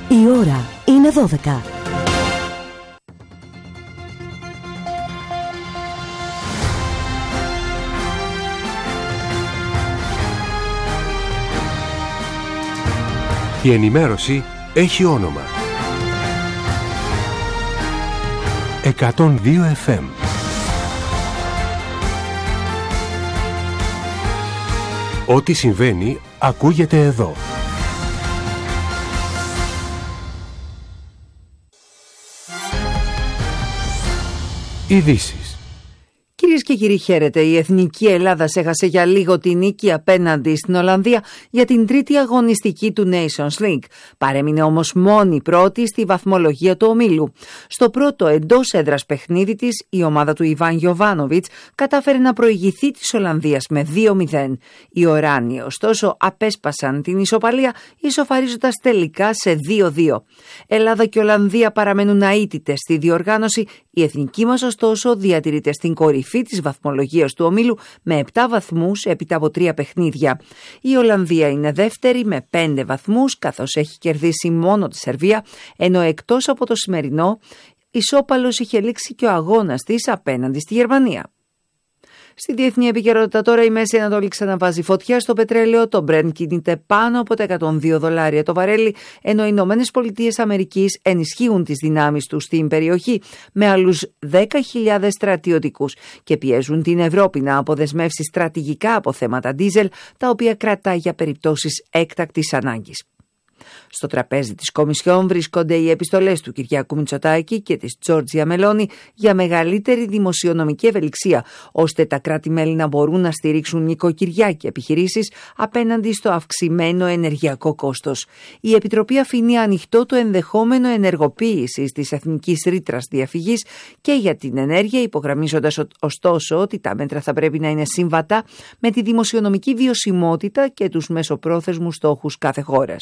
Η ώρα είναι 12. Η ενημέρωση έχει όνομα. 102 FM. Ό,τι συμβαίνει ακούγεται εδώ. Ειδήσεις. Κυρίες και κύριοι, χαίρετε. Η Εθνική Ελλάδα έχασε για λίγο τη νίκη απέναντι στην Ολλανδία για την τρίτη αγωνιστική του Nations League. Παρέμεινε όμως μόνη πρώτη στη βαθμολογία του ομίλου. Στο πρώτο εντός έδρας παιχνίδι της, η ομάδα του Ιβάν Γιοβάνοβιτς κατάφερε να προηγηθεί της Ολλανδίας με 2-0. Οι Οράνοι, ωστόσο, απέσπασαν την ισοπαλία, ισοφαρίζοντας τελικά σε 2-2. Ελλάδα και Ολλανδία παραμένουν αίτητες στη διοργάνωση. Η εθνική μας, ωστόσο, διατηρείται στην κορυφή της βαθμολογίας του ομίλου με 7 βαθμούς έπειτα από 3 παιχνίδια. Η Ολλανδία είναι δεύτερη με 5 βαθμούς, καθώς έχει κερδίσει μόνο τη Σερβία, ενώ εκτός από το σημερινό, ισόπαλος είχε λήξει και ο αγώνας της απέναντι στη Γερμανία. Στη διεθνή επικαιρότητα τώρα, η Μέση Ανατολή ξαναβάζει φωτιά στο πετρέλαιο. Το Brent κινείται πάνω από τα $102 το βαρέλι, ενώ οι Ηνωμένες Πολιτείες Αμερικής ενισχύουν τις δυνάμεις τους στην περιοχή με άλλους 10.000 στρατιωτικούς και πιέζουν την Ευρώπη να αποδεσμεύσει στρατηγικά αποθέματα ντίζελ, τα οποία κρατά για περιπτώσεις έκτακτης ανάγκης. Στο τραπέζι της Κομισιόν βρίσκονται οι επιστολές του Κυριάκου Μητσοτάκη και της Τζόρτζια Μελόνι για μεγαλύτερη δημοσιονομική ευελιξία, ώστε τα κράτη-μέλη να μπορούν να στηρίξουν νοικοκυριά και επιχειρήσεις απέναντι στο αυξημένο ενεργειακό κόστος. Η Επιτροπή αφήνει ανοιχτό το ενδεχόμενο ενεργοποίησης της εθνικής ρήτρας διαφυγής και για την ενέργεια, υπογραμμίζοντας ωστόσο ότι τα μέτρα θα πρέπει να είναι σύμβατα με τη δημοσιονομική βιωσιμότητα και τους μεσοπρόθεσμους στόχους κάθε χώρας.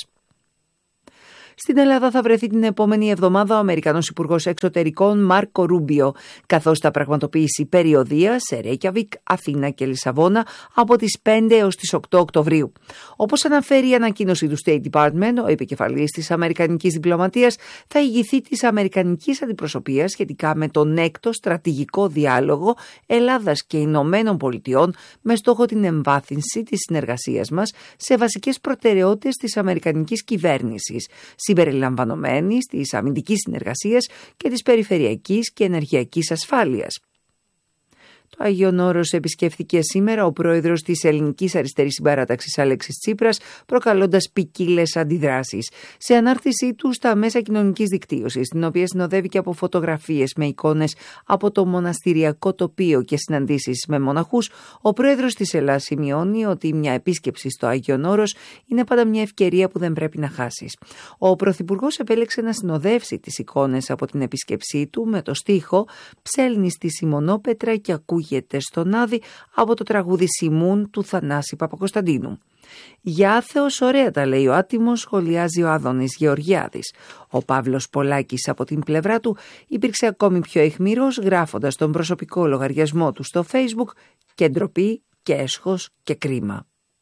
Στην Ελλάδα θα βρεθεί την επόμενη εβδομάδα ο Αμερικανός Υπουργός Εξωτερικών Μάρκο Ρούμπιο, καθώς θα πραγματοποιήσει περιοδεία σε Ρέικιαβικ, Αθήνα και Λισαβόνα από τις 5 έως τις 8 Οκτωβρίου. Όπως αναφέρει η ανακοίνωση του State Department, ο επικεφαλής της Αμερικανικής Διπλωματίας θα ηγηθεί της Αμερικανικής Αντιπροσωπείας σχετικά με τον έκτο στρατηγικό διάλογο Ελλάδας και Ηνωμένων Πολιτειών, με στόχο την εμβάθυνση της συνεργασίας μας σε βασικές προτεραιότητες της Αμερικανικής κυβέρνησης, συμπεριλαμβανομένης της αμυντικής συνεργασίας και της περιφερειακής και ενεργειακής ασφάλειας. Το Άγιον Όρος επισκέφθηκε σήμερα ο πρόεδρος της Ελληνικής Αριστερής Συμπαράταξης Αλέξης Τσίπρας, προκαλώντας ποικίλες αντιδράσεις. Σε ανάρτησή του στα μέσα κοινωνικής δικτύωσης, την οποία συνοδεύει και από φωτογραφίες με εικόνες από το μοναστηριακό τοπίο και συναντήσεις με μοναχούς, ο πρόεδρος της Ελλάδας σημειώνει ότι μια επίσκεψη στο Άγιον Όρος είναι πάντα μια ευκαιρία που δεν πρέπει να χάσεις. Ο πρωθυπουργός επέλεξε να συνοδεύσει τις εικόνες από την επίσκεψή του με το στίχο «Ψέλνει στη Σιμονόπετρα και ακούγεται στον Άδη» από το τραγούδι Σιμούν του Θανάση Παπακοσταντίνου. «Για άθεος ωραία τα λέει ο άτιμος», σχολιάζει ο Άδωνης Γεωργιάδης. Ο Παύλος Πολάκης από την πλευρά του υπήρξε ακόμη πιο αιχμηρός, γράφοντας τον προσωπικό λογαριασμό του στο Facebook «Και ντροπή και έσχος και κρίμα».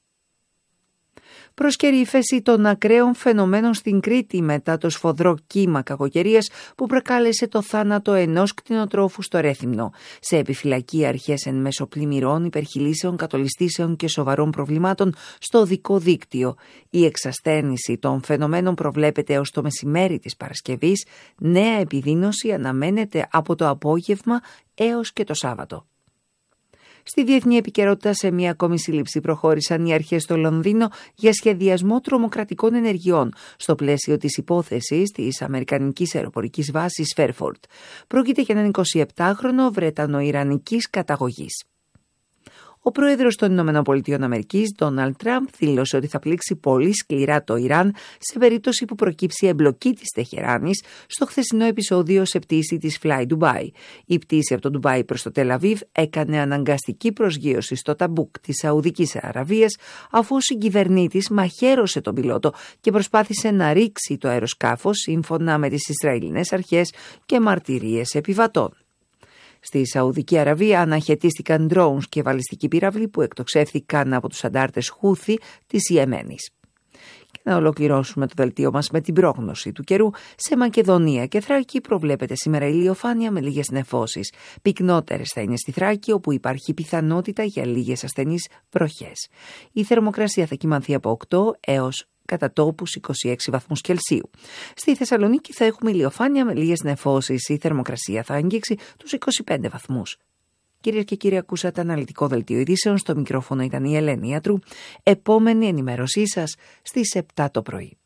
Πρόσκαιρη ύφεση των ακραίων φαινομένων στην Κρήτη μετά το σφοδρό κύμα κακοκαιρίας που προκάλεσε το θάνατο ενός κτηνοτρόφου στο Ρέθυμνο. Σε επιφυλακή αρχές εν μέσω πλημμυρών, υπερχειλήσεων, κατολιστήσεων και σοβαρών προβλημάτων στο οδικό δίκτυο. Η εξασθένηση των φαινομένων προβλέπεται έως το μεσημέρι της Παρασκευής. Νέα επιδείνωση αναμένεται από το απόγευμα έως και το Σάββατο. Στη διεθνή επικαιρότητα, σε μια ακόμη σύλληψη προχώρησαν οι αρχές στο Λονδίνο για σχεδιασμό τρομοκρατικών ενεργειών στο πλαίσιο της υπόθεσης της Αμερικανικής αεροπορικής βάσης Φέρφορντ. Πρόκειται για έναν 27χρονο Βρετανοϊρανικής καταγωγής. Ο πρόεδρος των ΗΠΑ, Ντόναλντ Τραμπ, δήλωσε ότι θα πλήξει πολύ σκληρά το Ιράν σε περίπτωση που προκύψει εμπλοκή της Τεχεράνης στο χθεσινό επεισόδιο σε πτήση της Fly Dubai. Η πτήση από το Ντουμπάι προς το Τελαβίβ έκανε αναγκαστική προσγείωση στο Ταμπούκ της Σαουδικής Αραβίας, αφού ο συγκυβερνήτης μαχαίρωσε τον πιλότο και προσπάθησε να ρίξει το αεροσκάφος, σύμφωνα με τις Ισραηλινές αρχές και μαρτυρίες επιβατών. Στη Σαουδική Αραβία αναχαιτίστηκαν drones και βαλιστικοί πύραυλοι που εκτοξεύθηκαν από τους αντάρτες Χούθη της Ιεμένης. Και Να ολοκληρώσουμε το δελτίο μας με την πρόγνωση του καιρού. Σε Μακεδονία και Θράκη προβλέπεται σήμερα ηλιοφάνεια με λίγες νεφώσεις. Πυκνότερες θα είναι στη Θράκη, όπου υπάρχει πιθανότητα για λίγες ασθενείς βροχές. Η θερμοκρασία θα κυμανθεί από 8 έως κατά τόπους 26 βαθμούς Κελσίου. Στη Θεσσαλονίκη θα έχουμε ηλιοφάνεια με λίγες νεφώσεις. Η θερμοκρασία θα αγγίξει τους 25 βαθμούς. Κυρίες και κύριοι, ακούσατε αναλυτικό δελτίο ειδήσεων. Στο μικρόφωνο ήταν η Ελένη Ιατρού. Επόμενη ενημέρωσή σας στις 7 το πρωί.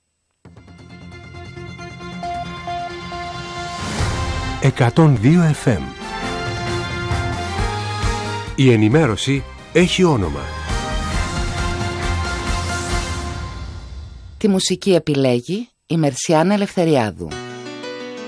102 FM. Η ενημέρωση έχει όνομα. Τη μουσική επιλέγει η Μερσιάνα Ελευθεριάδου.